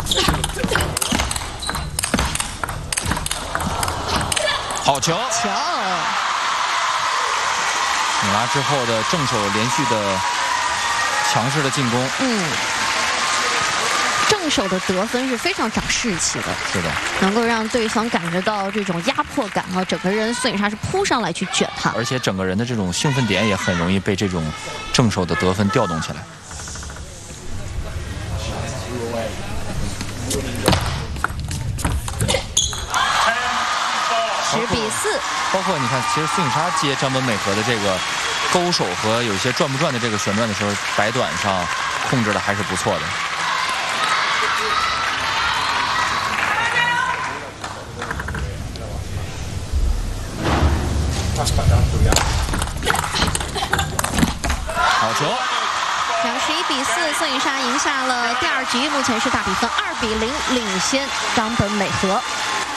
好球！ 球！ 米拉之后的正手连续的强势的进攻， 正手的得分是非常长士气的， 是的， 能够让对方感觉到这种压迫感啊，整个人孙颖莎是扑上来去卷他， 而且整个人的这种兴奋点也很容易被这种正手的得分调动起来。 10比4。 包括你看，其实孙颖莎接张本美和的这个勾手和有一些转不转的这个旋转的时候，摆短上控制的还是不错的。好球 ！11比4，孙颖莎赢下了第2局，目前是大比分2比0领先张本美和。